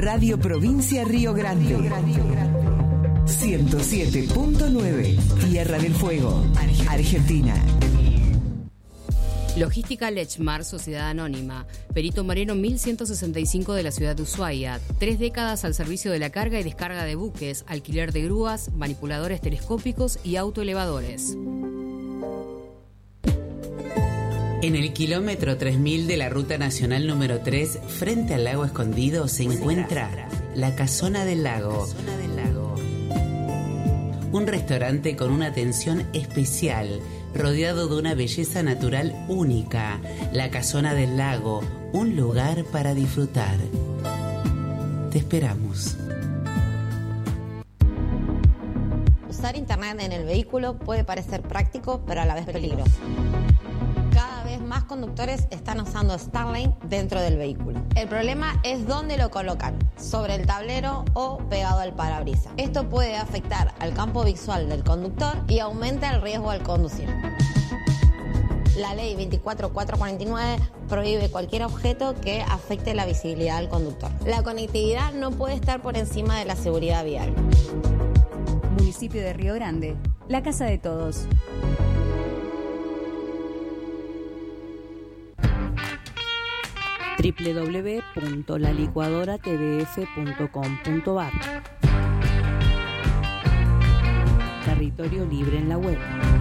Radio Provincia Río Grande. 107.9, Tierra del Fuego, Argentina. Logística Lechmar, Sociedad Anónima. Perito Marino 1165 de la ciudad de Ushuaia. 3 décadas al servicio de la carga y descarga de buques, alquiler de grúas, manipuladores telescópicos y autoelevadores. En el kilómetro 3000 de la Ruta Nacional número 3, frente al lago Escondido, se encuentra La Casona del Lago. Un restaurante con una atención especial, rodeado de una belleza natural única. La Casona del Lago, un lugar para disfrutar. Te esperamos. Usar internet en el vehículo puede parecer práctico, pero a la vez peligroso. Cada vez más conductores están usando Starlink dentro del vehículo. El problema es dónde lo colocan, sobre el tablero o pegado al parabrisas. Esto puede afectar al campo visual del conductor y aumenta el riesgo al conducir. La ley 24449 prohíbe cualquier objeto que afecte la visibilidad del conductor. La conectividad no puede estar por encima de la seguridad vial. Municipio de Río Grande, la casa de todos. www.lalicuadoratdf.com.ar. Territorio libre en la web.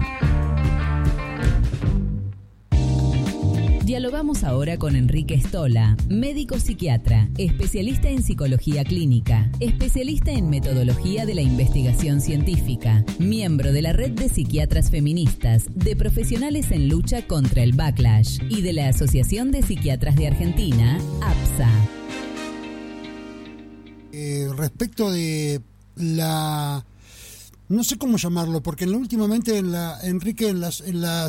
Dialogamos ahora con Enrique Stola, médico psiquiatra, especialista en psicología clínica, especialista en metodología de la investigación científica, miembro de la Red de Psiquiatras Feministas, de Profesionales en Lucha contra el Backlash y de la Asociación de Psiquiatras de Argentina, APSA. Respecto de la... No sé cómo llamarlo, porque últimamente Enrique, en las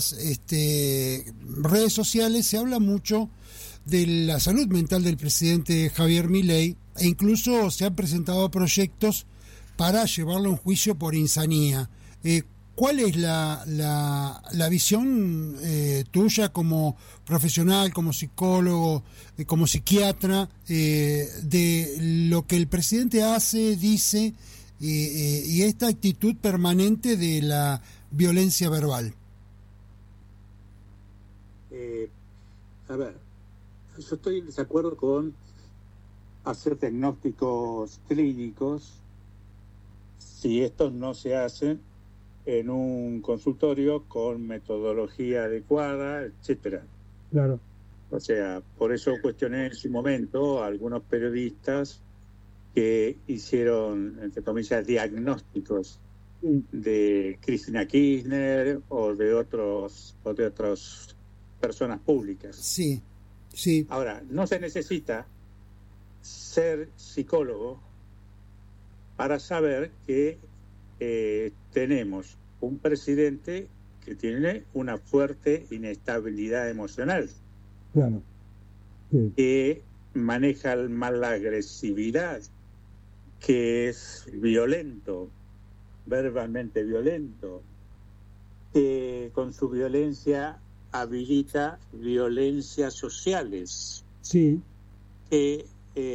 redes sociales se habla mucho de la salud mental del presidente Javier Milei, e incluso se han presentado proyectos para llevarlo a un juicio por insanía. ¿Cuál es la visión tuya como profesional, como psicólogo, como psiquiatra, de lo que el presidente hace, dice, y esta actitud permanente de la violencia verbal? A ver, yo estoy en desacuerdo con hacer diagnósticos clínicos si estos no se hacen en un consultorio con metodología adecuada, etcétera. Claro. O sea, por eso cuestioné en su momento a algunos periodistas que hicieron, entre comillas, diagnósticos de Cristina Kirchner o de otras personas públicas. Sí, sí. Ahora, no se necesita ser psicólogo para saber que tenemos un presidente que tiene una fuerte inestabilidad emocional. Claro. Sí. Que maneja mal la agresividad, que es violento, verbalmente violento, que con su violencia habilita violencias sociales, sí, que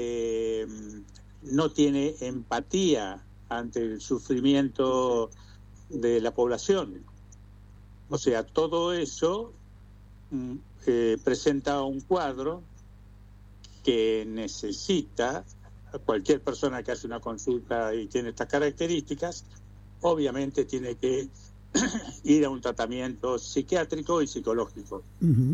no tiene empatía ante el sufrimiento de la población. O sea, todo eso presenta un cuadro que necesita a cualquier persona que hace una consulta y tiene estas características, obviamente tiene que ir a un tratamiento psiquiátrico y psicológico. Uh-huh.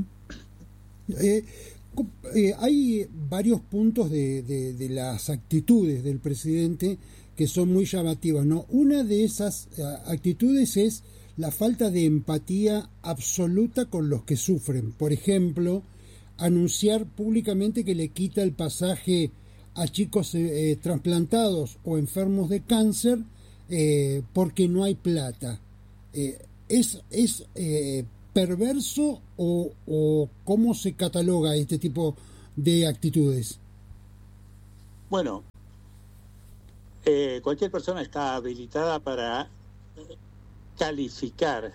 Hay varios puntos de las actitudes del presidente que son muy llamativas, ¿no? Una de esas actitudes es la falta de empatía absoluta con los que sufren. Por ejemplo, anunciar públicamente que le quita el pasaje a chicos trasplantados o enfermos de cáncer porque no hay plata. ¿Es perverso o cómo se cataloga este tipo de actitudes? Bueno, cualquier persona está habilitada para calificar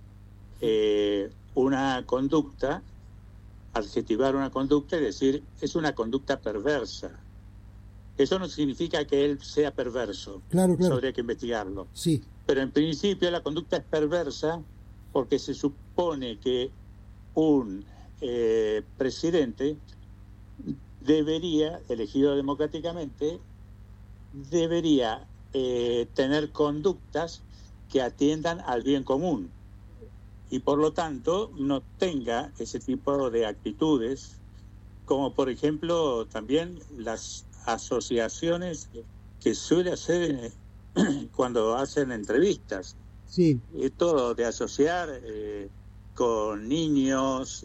una conducta, adjetivar una conducta y decir es una conducta perversa. Eso no significa que él sea perverso. Claro. Eso habría que investigarlo. Sí. Pero en principio la conducta es perversa porque se supone que un presidente debería, elegido democráticamente, debería tener conductas que atiendan al bien común y por lo tanto no tenga ese tipo de actitudes, como por ejemplo también las asociaciones que suele hacer cuando hacen entrevistas. Sí. Todo de asociar con niños,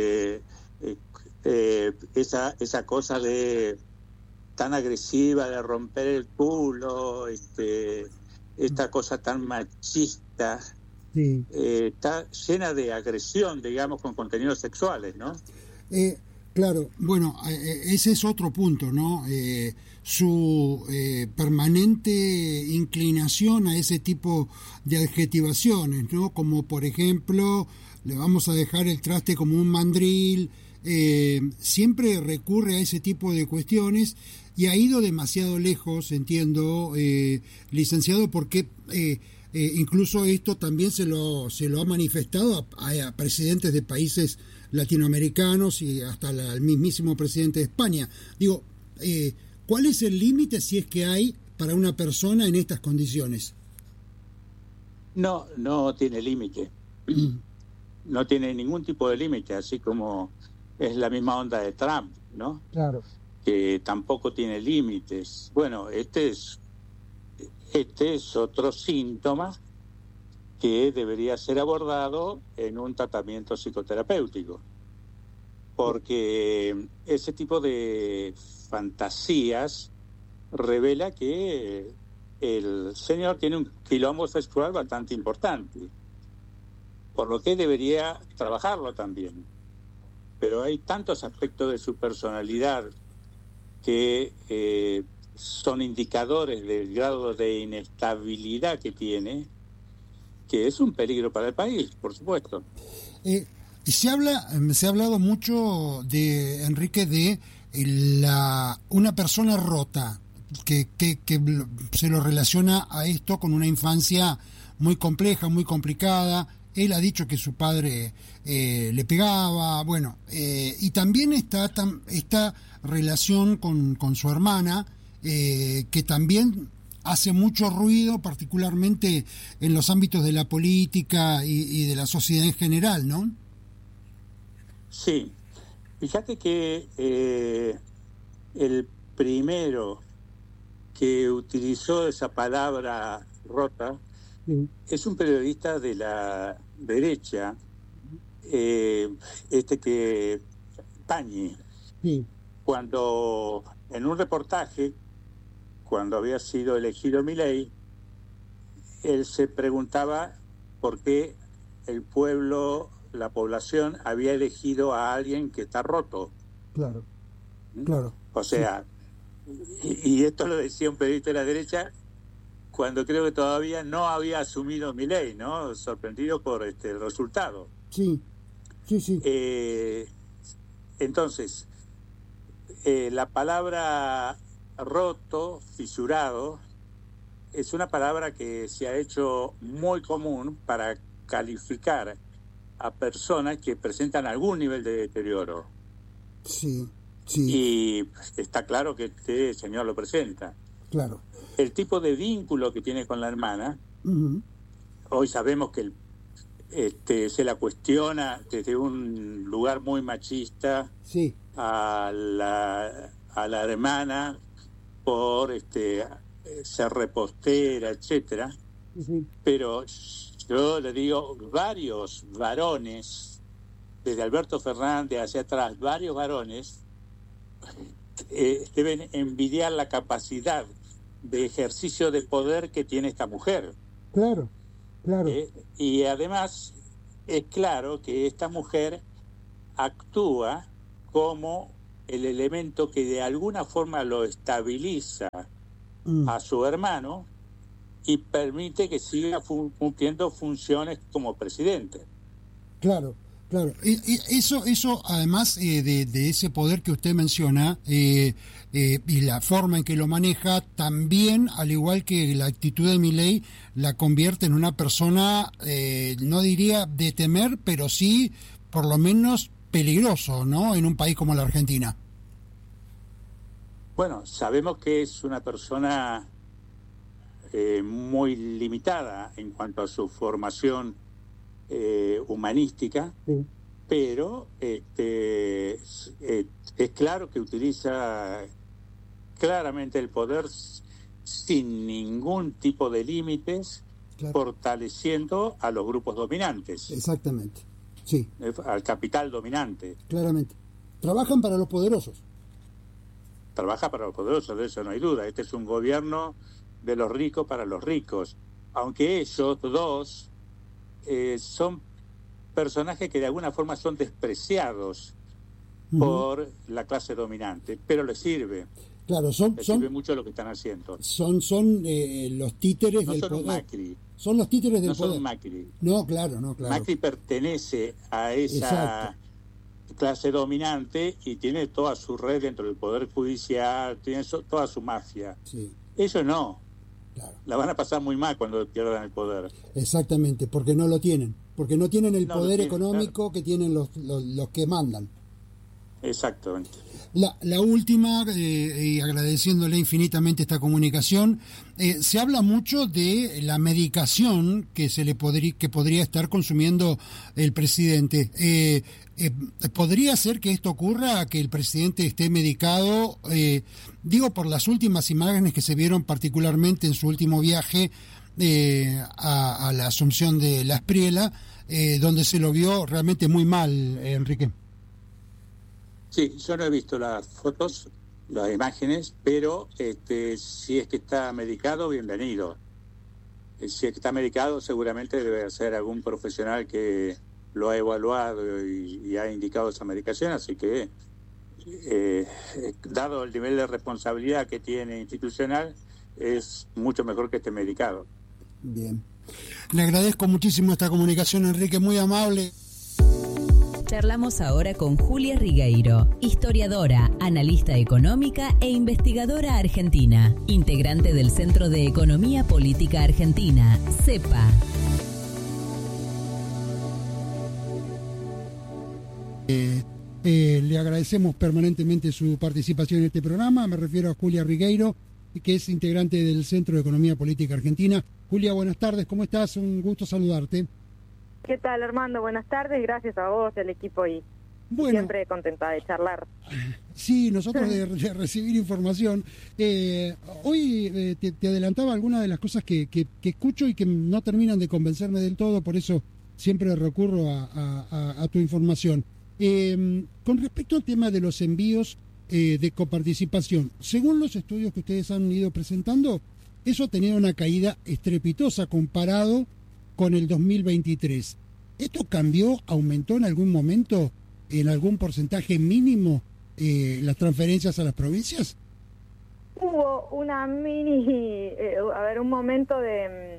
esa cosa de tan agresiva de romper el culo, esta cosa tan machista, Sí. Está llena de agresión, digamos, con contenidos sexuales, ¿no? Claro, bueno, ese es otro punto, ¿no? Su permanente inclinación a ese tipo de adjetivaciones, ¿no? Como por ejemplo, le vamos a dejar el traste como un mandril, siempre recurre a ese tipo de cuestiones y ha ido demasiado lejos, entiendo, licenciado, porque incluso esto también se lo ha manifestado a presidentes de países latinoamericanos y hasta el mismísimo presidente de España. Digo, ¿cuál es el límite, si es que hay, para una persona en estas condiciones? No tiene límite. No tiene ningún tipo de límite, así como es la misma onda de Trump, ¿no? Claro. Que tampoco tiene límites. Bueno, este es otro síntoma que debería ser abordado en un tratamiento psicoterapéutico, porque ese tipo de fantasías revela que el señor tiene un quilombo sexual bastante importante, por lo que debería trabajarlo también. Pero hay tantos aspectos de su personalidad que son indicadores del grado de inestabilidad que tiene, que es un peligro para el país, por supuesto. Se ha hablado mucho de Enrique de una persona rota, que se lo relaciona a esto con una infancia muy compleja, muy complicada. Él ha dicho que su padre le pegaba, bueno, y también está esta relación con su hermana, que también hace mucho ruido, particularmente en los ámbitos de la política y de la sociedad en general, ¿no? Sí, fíjate que el primero que utilizó esa palabra rota es un periodista de la derecha, Pañi, cuando en un reportaje, cuando había sido elegido Milei, él se preguntaba por qué el pueblo, la población, había elegido a alguien que está roto. Claro. O sea, y esto lo decía un periodista de la derecha cuando creo que todavía no había asumido Milei, ¿no? Sorprendido por el resultado. Sí. Entonces, la palabra roto, fisurado, es una palabra que se ha hecho muy común para calificar a personas que presentan algún nivel de deterioro. Sí. Y está claro que este señor lo presenta. Claro. El tipo de vínculo que tiene con la hermana, hoy sabemos que se la cuestiona desde un lugar muy machista a la hermana por ser repostera, etcétera. Pero yo le digo, varios varones, desde Alberto Fernández hacia atrás, varios varones deben envidiar la capacidad de ejercicio de poder que tiene esta mujer. Claro. Y además es claro que esta mujer actúa como el elemento que de alguna forma lo estabiliza a su hermano y permite que siga cumpliendo funciones como presidente. Claro. Eso además de ese poder que usted menciona, y la forma en que lo maneja también, al igual que la actitud de Milei, la convierte en una persona, no diría de temer, pero sí, por lo menos, peligroso, ¿no?, en un país como la Argentina. Bueno, sabemos que es una persona muy limitada en cuanto a su formación humanística, sí, pero es claro que utiliza claramente el poder sin ningún tipo de límites, claro, fortaleciendo a los grupos dominantes. Exactamente, sí. Al capital dominante. Claramente. Trabajan para los poderosos. Trabaja para los poderosos, de eso no hay duda. Este es un gobierno de los ricos para los ricos, aunque ellos dos son personajes que de alguna forma son despreciados por la clase dominante, pero les sirve. Claro, sirve mucho lo que están haciendo. Son los títeres del poder. Macri. Son los títeres del poder. No son Macri. No, claro. Macri pertenece a esa clase dominante y tiene toda su red dentro del Poder Judicial, tiene toda su mafia. Sí. Ellos no. Claro. La van a pasar muy mal cuando pierdan el poder. Exactamente, porque no lo tienen. Porque no tienen el poder económico, claro, que tienen los que mandan. Exactamente. La última, y agradeciéndole infinitamente esta comunicación, se habla mucho de la medicación que que podría estar consumiendo el presidente. ¿Podría ser que esto ocurra, que el presidente esté medicado? Digo, por las últimas imágenes que se vieron particularmente en su último viaje a la Asunción de la Espriela, donde se lo vio realmente muy mal, Enrique. Sí, yo no he visto las fotos, las imágenes, pero si es que está medicado, bienvenido. Si es que está medicado, seguramente debe ser algún profesional que lo ha evaluado y ha indicado esa medicación, así que, dado el nivel de responsabilidad que tiene institucional, es mucho mejor que esté medicado. Bien. Le agradezco muchísimo esta comunicación, Enrique, muy amable. Charlamos ahora con Julia Rigueiro, historiadora, analista económica e investigadora argentina, integrante del Centro de Economía Política Argentina, CEPA. Le agradecemos permanentemente su participación en este programa. Me refiero a Julia Rigueiro, que es integrante del Centro de Economía Política Argentina. Julia, buenas tardes, ¿cómo estás? Un gusto saludarte. ¿Qué tal, Armando? Buenas tardes, gracias a vos, el equipo, y siempre contenta de charlar. Sí, nosotros de recibir información. Hoy te adelantaba algunas de las cosas que escucho y que no terminan de convencerme del todo, por eso siempre recurro a tu información. Con respecto al tema de los envíos de coparticipación, según los estudios que ustedes han ido presentando, eso ha tenido una caída estrepitosa comparado con el 2023. ¿Esto cambió, aumentó en algún momento, en algún porcentaje mínimo, las transferencias a las provincias? Hubo una un momento de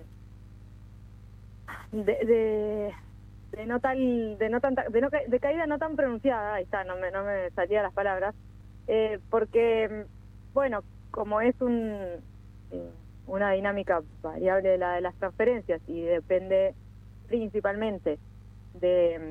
caída no tan pronunciada. Ahí está, no me salían las palabras, porque, bueno, como es una dinámica variable de las transferencias y depende principalmente de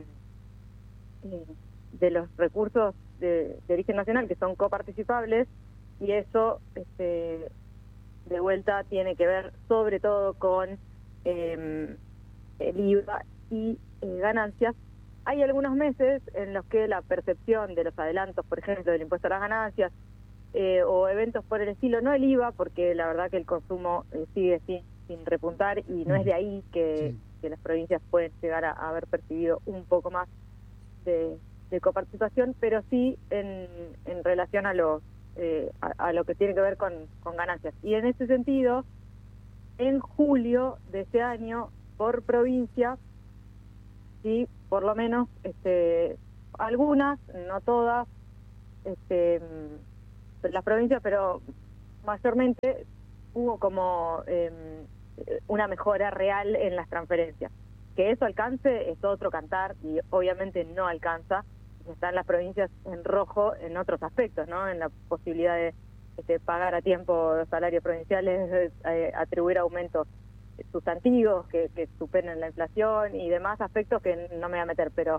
los recursos de origen nacional, que son coparticipables, y eso de vuelta tiene que ver sobre todo con el IVA y ganancias. Hay algunos meses en los que la percepción de los adelantos, por ejemplo, del impuesto a las ganancias, o eventos por el estilo, no el IVA, porque la verdad que el consumo sigue sin repuntar, y no es de ahí que las provincias pueden llegar a haber percibido un poco más de coparticipación, pero sí en relación a lo que tiene que ver con ganancias. Y en ese sentido, en julio de este año, por provincia, sí, por lo menos algunas, no todas, las provincias, pero mayormente hubo como una mejora real en las transferencias. Que eso alcance es otro cantar, y obviamente no alcanza. Están las provincias en rojo en otros aspectos, ¿no? En la posibilidad pagar a tiempo los salarios provinciales, atribuir aumentos sustantivos que superen la inflación y demás aspectos que no me voy a meter, pero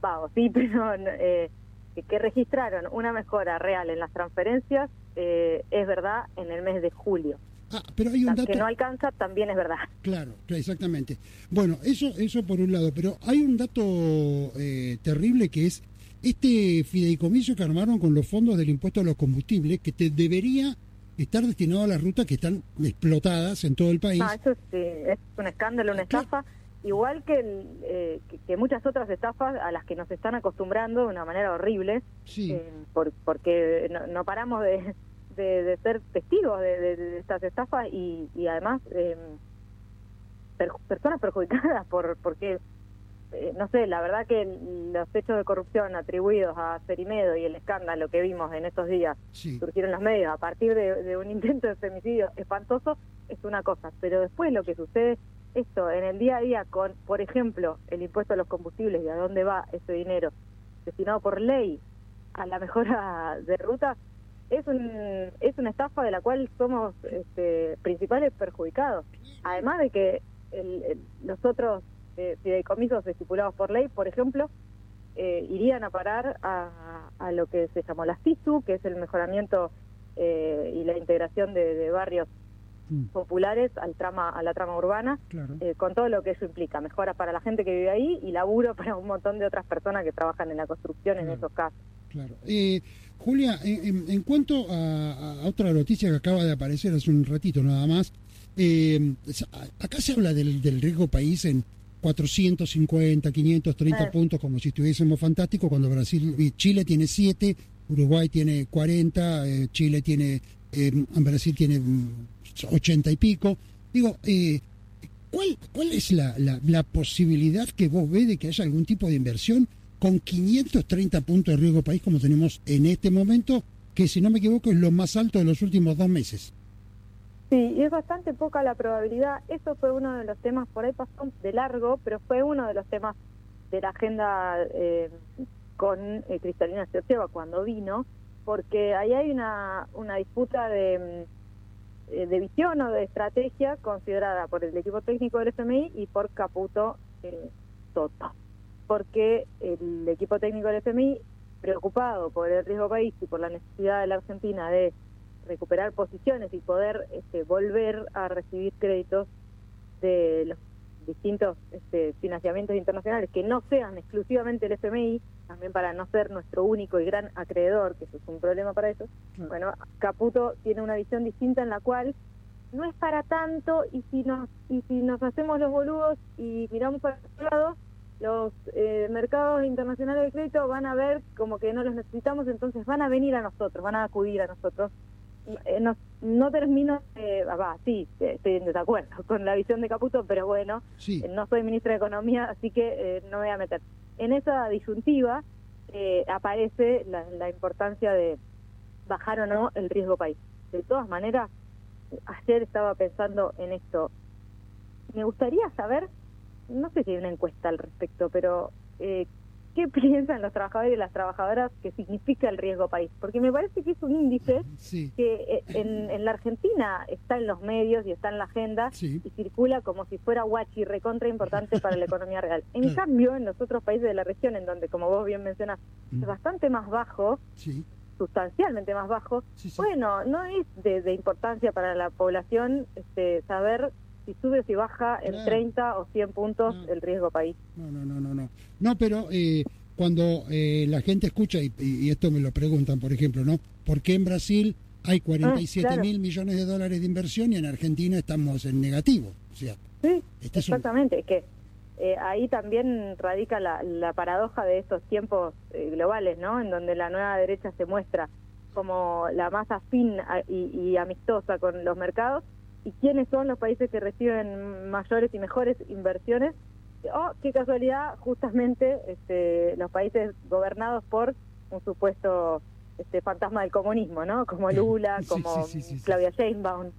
que registraron una mejora real en las transferencias, es verdad, en el mes de julio. Pero hay un dato... Que no alcanza, también es verdad. Claro, exactamente. Bueno, eso por un lado, pero hay un dato terrible que es este fideicomiso que armaron con los fondos del impuesto a los combustibles, que debería estar destinado a las rutas que están explotadas en todo el país. Eso sí, es un escándalo, una estafa, igual que muchas otras estafas a las que nos están acostumbrando de una manera horrible, sí. Porque no paramos de ser testigos de estas estafas y además personas perjudicadas porque no sé, la verdad que los hechos de corrupción atribuidos a Cerimedo y el escándalo que vimos en estos días surgieron en los medios a partir de un intento de femicidio espantoso es una cosa, pero después lo que sucede esto en el día a día con, por ejemplo, el impuesto a los combustibles y a dónde va ese dinero destinado por ley a la mejora de rutas, es una estafa de la cual somos principales perjudicados. Además de que los otros fideicomisos estipulados por ley, por ejemplo, irían a parar a lo que se llamó las TISU, que es el mejoramiento y la integración de barrios populares a la trama urbana, claro. Con todo lo que eso implica, mejora para la gente que vive ahí y laburo para un montón de otras personas que trabajan en la construcción, claro. En esos casos. Claro. Julia, en cuanto a otra noticia que acaba de aparecer hace un ratito nada más, acá se habla del riesgo país en 450, 530 puntos, como si estuviésemos fantásticos, cuando Chile tiene 7, Uruguay tiene 40, Chile tiene, Brasil tiene 80 y pico. Digo, ¿cuál es la posibilidad que vos ves de que haya algún tipo de inversión con 530 puntos de riesgo país como tenemos en este momento, que si no me equivoco es lo más alto de los últimos 2 meses? Sí, y es bastante poca la probabilidad. Eso fue uno de los temas, por ahí pasó de largo, pero fue uno de los temas de la agenda con Cristalina Georgieva cuando vino, porque ahí hay una disputa de visión o de estrategia considerada por el equipo técnico del FMI y por Caputo Toto. Porque el equipo técnico del FMI, preocupado por el riesgo país y por la necesidad de la Argentina de recuperar posiciones y poder volver a recibir créditos de los distintos financiamientos internacionales que no sean exclusivamente el FMI, también para no ser nuestro único y gran acreedor, que eso es un problema para eso. Bueno, Caputo tiene una visión distinta en la cual no es para tanto, y si nos hacemos los boludos y miramos para otro lado, los mercados internacionales de crédito van a ver como que no los necesitamos, entonces van a venir a nosotros, van a acudir a nosotros. No termino, sí, estoy en desacuerdo con la visión de Caputo, pero bueno, sí. No soy ministra de Economía, así que no me voy a meter. En esa disyuntiva aparece la importancia de bajar o no el riesgo país. De todas maneras, ayer estaba pensando en esto. Me gustaría saber, no sé si hay una encuesta al respecto, pero ¿qué piensan los trabajadores y las trabajadoras que significa el riesgo país? Porque me parece que es un índice que en la Argentina está en los medios y está en la agenda y circula como si fuera guachi, recontra importante para la economía real. En cambio, en los otros países de la región, en donde, como vos bien mencionás, es bastante más bajo, sustancialmente más bajo, bueno, no es de importancia para la población saber si sube o si baja en 30 o 100 puntos el riesgo país. No, pero cuando la gente escucha, y esto me lo preguntan, por ejemplo, ¿no? ¿Por qué en Brasil hay 47.000 millones de dólares de inversión y en Argentina estamos en negativo? O sea, sí, exactamente. Es que ahí también radica la paradoja de estos tiempos globales, ¿no? En donde la nueva derecha se muestra como la más afín y amistosa con los mercados. ¿Y quiénes son los países que reciben mayores y mejores inversiones? Oh, qué casualidad, justamente los países gobernados por un supuesto fantasma del comunismo, ¿no? Como Lula, como Claudia Sheinbaum.